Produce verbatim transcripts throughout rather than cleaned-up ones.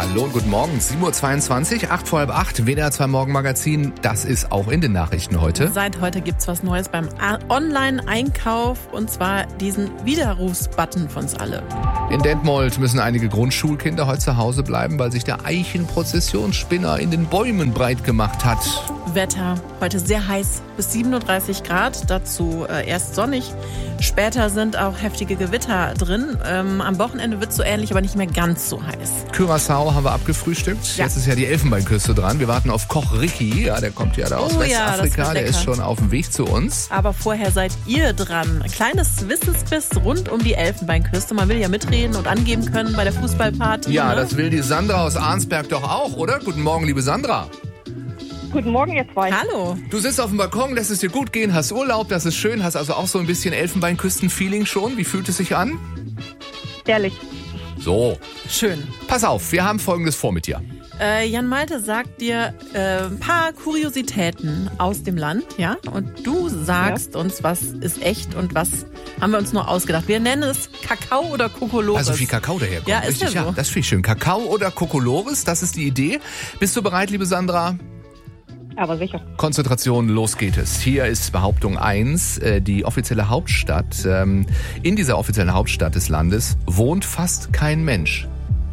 Hallo und guten Morgen, sieben Uhr zweiundzwanzig, acht vor halb acht, W D R zwei Morgenmagazin, das ist auch in den Nachrichten heute. Seit heute gibt's was Neues beim Online-Einkauf und zwar diesen Widerrufsbutton von uns alle. In Detmold müssen einige Grundschulkinder heute zu Hause bleiben, weil sich der Eichenprozessionsspinner in den Bäumen breit gemacht hat. Wetter heute sehr heiß, bis siebenunddreißig Grad, dazu äh, erst sonnig. Später sind auch heftige Gewitter drin. Ähm, am Wochenende wird es so ähnlich, aber nicht mehr ganz so heiß. Curaçao haben wir abgefrühstückt. Ja. Jetzt ist ja die Elfenbeinküste dran. Wir warten auf Koch Ricky. Ja, der kommt ja da aus oh, Westafrika. Ja, der ist schon auf dem Weg zu uns. Aber vorher seid ihr dran. Ein kleines Wissensquiz rund um die Elfenbeinküste. Man will ja mitreden und angeben können bei der Fußballparty. Ja, ne? Das will die Sandra aus Arnsberg doch auch, oder? Guten Morgen, liebe Sandra. Guten Morgen, ihr zwei. Hallo. Du sitzt auf dem Balkon, lässt es dir gut gehen, hast Urlaub, das ist schön, hast also auch so ein bisschen Elfenbeinküsten-Feeling schon. Wie fühlt es sich an? Ehrlich. So. Schön. Pass auf, wir haben Folgendes vor mit dir. Äh, Jan Malte sagt dir äh, ein paar Kuriositäten aus dem Land, ja? Und du sagst ja. uns, was ist echt und was haben wir uns nur ausgedacht. Wir nennen es Kakao oder Kokolores. Also wie Kakao daherkommt. Ja, ist richtig, ja so. Ja, das finde ich schön. Kakao oder Kokolores, das ist die Idee. Bist du bereit, liebe Sandra? Aber sicher. Konzentration, los geht es. Hier ist Behauptung eins. Die offizielle Hauptstadt, in dieser offiziellen Hauptstadt des Landes wohnt fast kein Mensch.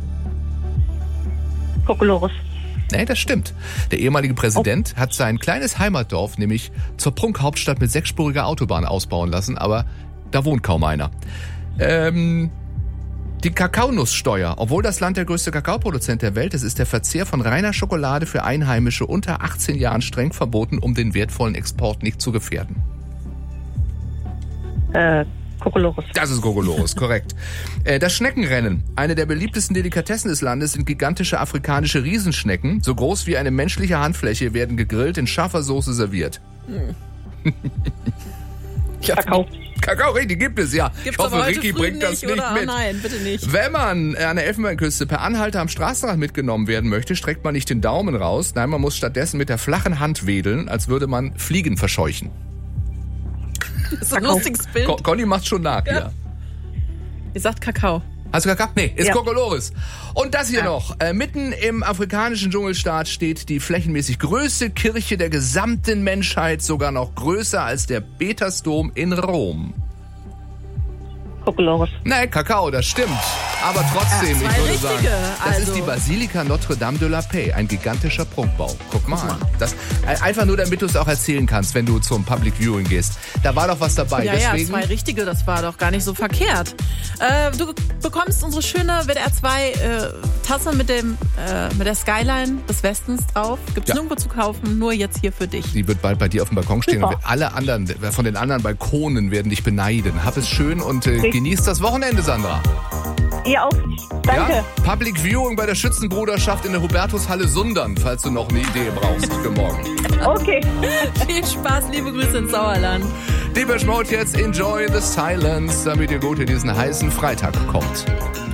Kokolores. Nee, das stimmt. Der ehemalige Präsident oh. hat sein kleines Heimatdorf nämlich zur Prunkhauptstadt mit sechsspuriger Autobahn ausbauen lassen, aber da wohnt kaum einer. Ähm... Die Kakaonusssteuer, obwohl das Land der größte Kakaoproduzent der Welt ist, ist der Verzehr von reiner Schokolade für Einheimische unter achtzehn Jahren streng verboten, um den wertvollen Export nicht zu gefährden. Äh, Kokolores. Das ist Kokolores, korrekt. Äh, das Schneckenrennen. Eine der beliebtesten Delikatessen des Landes sind gigantische afrikanische Riesenschnecken. So groß wie eine menschliche Handfläche, werden gegrillt in scharfer Soße serviert. Hm. Kakao. Kakao, richtig, gibt es, ja. Gibt's ich hoffe, Ricky bringt nicht, das nicht oder? mit. Oh nein, bitte nicht. Wenn man an der Elfenbeinküste per Anhalter am Straßenrand mitgenommen werden möchte, streckt man nicht den Daumen raus. Nein, man muss stattdessen mit der flachen Hand wedeln, als würde man Fliegen verscheuchen. Das ist ein lustiges Bild. Con- Conny macht schon nach, ja. ja. Ihr sagt Kakao. Hast du Kakao? Nee, ist ja. Kokolores. Und das hier ja. noch. Äh, mitten im afrikanischen Dschungelstaat steht die flächenmäßig größte Kirche der gesamten Menschheit, sogar noch größer als der Petersdom in Rom. Kokolores. Nein, Kakao, das stimmt. Aber trotzdem, ja, ich würde richtige, sagen, das also. ist die Basilika Notre-Dame de la Paix, ein gigantischer Prunkbau. Guck mal an. Das, einfach nur, damit du es auch erzählen kannst, wenn du zum Public Viewing gehst. Da war doch was dabei. Ja, Deswegen, ja, zwei richtige, das war doch gar nicht so verkehrt. Äh, du bekommst unsere schöne W D R zwei äh, Tasse mit, dem, äh, mit der Skyline des Westens drauf. Gibt's Ja. nirgendwo zu kaufen, nur jetzt hier für dich. Die wird bald bei dir auf dem Balkon stehen. Super. Und alle anderen, von den anderen Balkonen werden dich beneiden. Hab es schön und äh, genieß das Wochenende, Sandra. Ihr auch. Danke. Ja? Public Viewing bei der Schützenbruderschaft in der Hubertushalle Sundern, falls du noch eine Idee brauchst für morgen. Okay. Viel Spaß, liebe Grüße ins Sauerland. Depeche Mode jetzt Enjoy the Silence, damit ihr gut in diesen heißen Freitag kommt.